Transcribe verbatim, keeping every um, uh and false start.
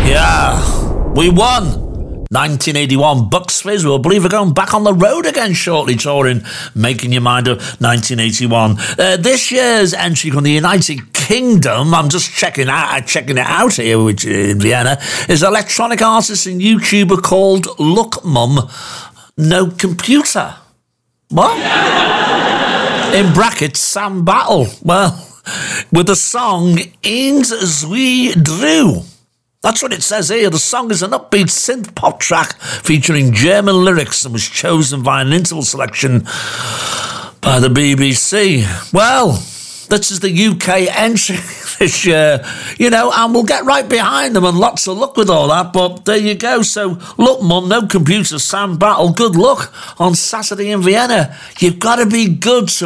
Yeah, we won. nineteen eighty-one Bucks Fizz will believe we're going back on the road again shortly, touring Making Your Mind Up nineteen eighty-one. Uh, this year's entry from the United Kingdom, I'm just checking out checking it out here, which in Vienna, is electronic artist and YouTuber called Look Mum No Computer. What? In brackets, Sam Battle. Well, with the song Eens Zwie Drew. That's what it says here. The song is an upbeat synth pop track featuring German lyrics and was chosen by an interval selection by the B B C. Well, this is the U K entry this year, you know, and we'll get right behind them and lots of luck with all that. But there you go. So, look, Mum, No Computer, Sam Battle, good luck on Saturday in Vienna. You've got to be good to